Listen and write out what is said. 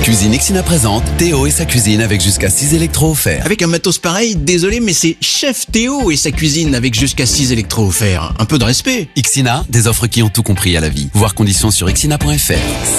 Cuisine Ixina présente Théo et sa cuisine avec jusqu'à 6 électros offerts. Avec un matos pareil, désolé, mais c'est Chef Théo et sa cuisine avec jusqu'à 6 électros offerts. Un peu de respect. Ixina, des offres qui ont tout compris à la vie. Voir conditions sur ixina.fr.